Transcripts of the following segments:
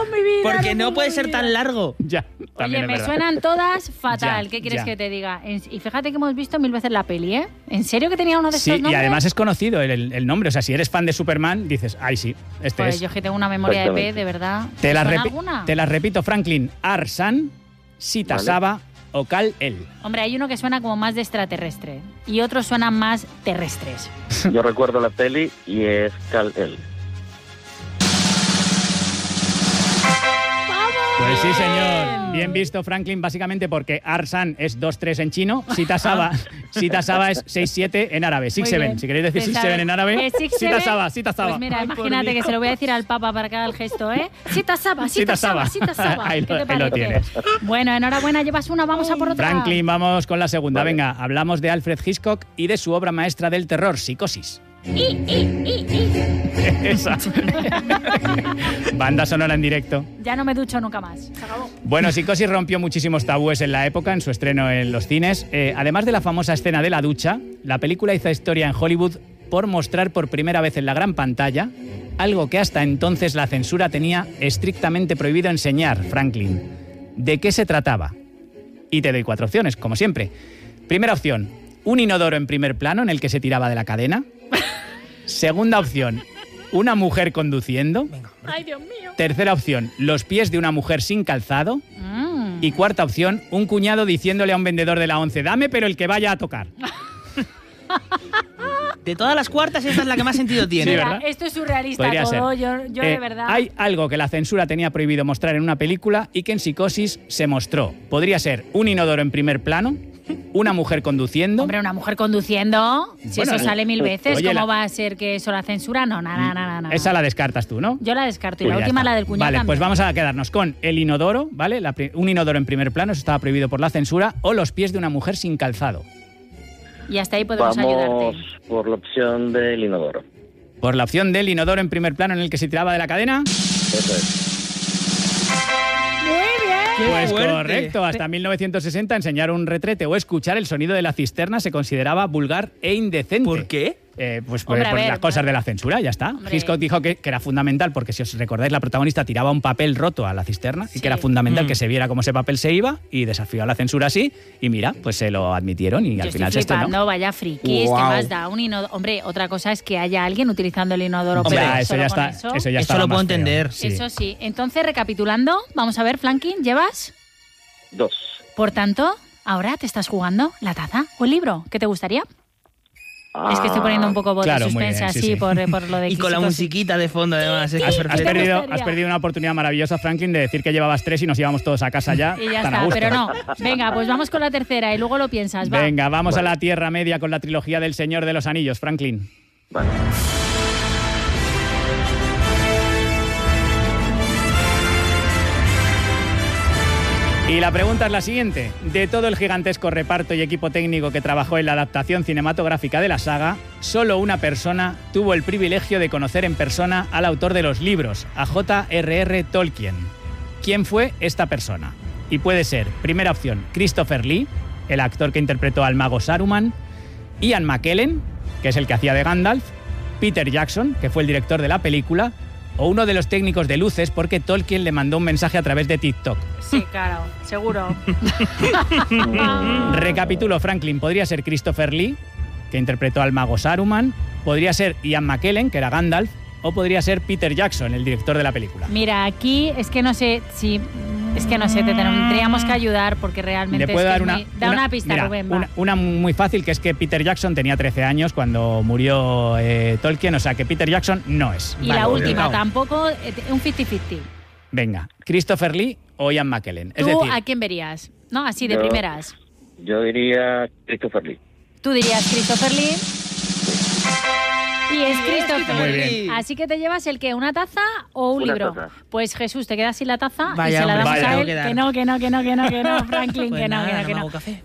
con mi vida. Porque no puede ser tan largo. Ya, Oye, me suenan todas fatal. ¿Qué quieres que te diga? Y fíjate que hemos visto 1000 veces la peli, ¿eh? ¿En serio que tenía uno de estos nombres? Y además es conocido el nombre. O sea, si eres fan de Superman, dices, ay, sí, este pues es. yo que tengo una memoria de P, de verdad. Te las alguna? repito, Franklin. Arsan, Sita Saba o Kal-El. Hombre, hay uno que suena como más de extraterrestre y otros suenan más terrestres. Yo recuerdo la peli y es Kal-El. Pues sí, señor. Bien visto, Franklin, básicamente porque Arsan es 2-3 en chino, Sita Saba es 6-7 en árabe, 6-7. Si queréis decir 6-7 en árabe, Sita Saba. Pues mira, imagínate que se lo voy a decir al Papa para que haga el gesto, ¿eh? Sita Saba. Ahí lo tienes. Bueno, enhorabuena, llevas una, vamos a por otra. Franklin, vamos con la segunda. Vale. Venga, hablamos de Alfred Hitchcock y de su obra maestra del terror, Psicosis. Esa. Banda sonora en directo. Ya no me ducho nunca más. Se acabó. Bueno, Psicosis rompió muchísimos tabúes en la época, en su estreno en los cines. Además de la famosa escena de la ducha, la película hizo historia en Hollywood por mostrar por primera vez en la gran pantalla algo que hasta entonces la censura tenía estrictamente prohibido enseñar, Franklin. ¿De qué se trataba? Y te doy 4 opciones, como siempre. Primera opción, un inodoro en primer plano en el que se tiraba de la cadena. Segunda opción, una mujer conduciendo. Ay, Dios mío. Tercera opción, los pies de una mujer sin calzado. Y cuarta opción, un cuñado diciéndole a un vendedor de la 11, dame pero el que vaya a tocar. De todas las cuartas, esta es la que más sentido tiene. Sí, Mira, ¿verdad? esto es surrealista. Podría todo. ser. Yo de verdad. Hay algo que la censura tenía prohibido mostrar en una película y que en Psicosis se mostró. Podría ser un inodoro en primer plano, una mujer conduciendo. Hombre, una mujer conduciendo, si Bueno, eso sale 1000 veces, oye, ¿cómo va a ser que eso la censura? No. Esa la descartas tú, ¿no? Yo la descarto. Y Pues la ya última, está. la del cuñado. Vale, también. pues vamos a quedarnos con el inodoro, ¿vale? Un inodoro en primer plano, eso estaba prohibido por la censura, o los pies de una mujer sin calzado. Y hasta ahí podemos Vamos ayudarte. por la opción del inodoro. Por la opción del inodoro en primer plano en el que se tiraba de la cadena. Eso es. Muy bien. Pues fuerte. correcto, hasta 1960 enseñar un retrete o escuchar el sonido de la cisterna se consideraba vulgar e indecente. ¿Por qué? Pues Hombre, por a ver, las cosas de la censura, ya está. Hombre. Hitchcock dijo que era fundamental, porque si os recordáis, la protagonista tiraba un papel roto a la cisterna y Sí. que era fundamental que se viera cómo ese papel se iba, y desafió a la censura así, y mira, pues se lo admitieron y Yo al final estoy se estrenó. flipando, vaya frikis, Guau. ¿qué más da? Un inodoro. Hombre, otra cosa es que haya alguien utilizando el inodoro, Hombre, pero Ya, eso solo ya con está. eso. Eso ya Eso estaba lo puedo más feo. entender. Sí. Eso sí. Entonces, recapitulando, vamos a ver, Franklin, ¿llevas? 2. Por tanto, ahora te estás jugando la taza o el libro. ¿Qué te gustaría? Es que estoy poniendo un poco voz Claro, de muy suspense bien, sí, así sí. por lo de Y con la Psicosis. musiquita de fondo, además. Es Has perfecto. gustaría? perdido una oportunidad maravillosa, Franklin, de decir que llevabas 3 y nos íbamos todos a casa ya. Y ya tan a está, gusto. pero no. Venga, pues vamos con la tercera y luego lo piensas. Va. Venga, vamos a la Tierra Media con la trilogía del Señor de los Anillos, Franklin. Vale. Y la pregunta es la siguiente. De todo el gigantesco reparto y equipo técnico que trabajó en la adaptación cinematográfica de la saga, solo una persona tuvo el privilegio de conocer en persona al autor de los libros, a J.R.R. Tolkien. ¿Quién fue esta persona? Y puede ser, primera opción, Christopher Lee, el actor que interpretó al mago Saruman, Ian McKellen, que es el que hacía de Gandalf, Peter Jackson, que fue el director de la película, o uno de los técnicos de luces, porque Tolkien le mandó un mensaje a través de TikTok. Sí, claro, seguro. Recapitulo, Franklin. Podría ser Christopher Lee, que interpretó al mago Saruman. Podría ser Ian McKellen, que era Gandalf. O podría ser Peter Jackson, el director de la película. Mira, aquí es que no sé si... Es que no sé, te tendríamos que ayudar porque realmente Le puedo es dar que una, es muy... Da una pista, mira, Rubén, va. una muy fácil, que es que Peter Jackson tenía 13 años cuando murió Tolkien, o sea que Peter Jackson no es. Y Vale, la muy última, bien. tampoco, un 50-50. Venga, Christopher Lee o Ian McKellen. Es ¿Tú decir, a quién verías? No, así de Yo- primeras. Yo diría Christopher Lee. Tú dirías Christopher Lee. Y es Christopher Muy Lee. bien. Así que te llevas el que, ¿una taza o un Una libro? taza. Pues Jesús, te quedas sin la taza Vaya, y se la hombre, damos vaya. a Tengo él. que dar. Que no, Franklin, Pues que no, nada, que no, que no me no. hago café.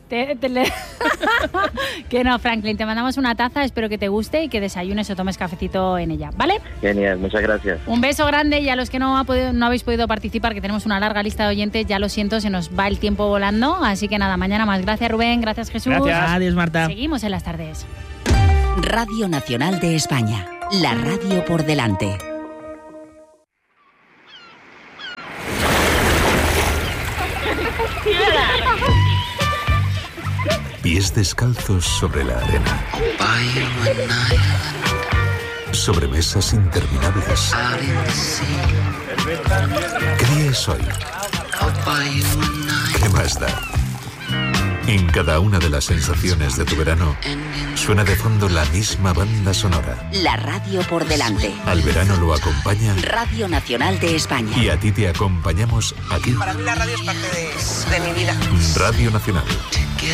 Que no, Franklin, te mandamos una taza, espero que te guste y que desayunes o tomes cafecito en ella, ¿vale? Genial, muchas gracias. Un beso grande y a los que no habéis podido participar, que tenemos una larga lista de oyentes, ya lo siento, se nos va el tiempo volando, así que nada, mañana más. Gracias Rubén, gracias Jesús. Gracias. Adiós, Marta. Seguimos en las tardes. Radio Nacional de España. La radio por delante. Pies descalzos sobre la arena. Sobre mesas interminables. ¿Qué día es hoy? ¿Qué más da? En cada una de las sensaciones de tu verano suena de fondo la misma banda sonora. La radio por delante. Al verano lo acompaña Radio Nacional de España. y a ti te acompañamos aquí. Para mí la radio es parte de mi vida. Radio Nacional.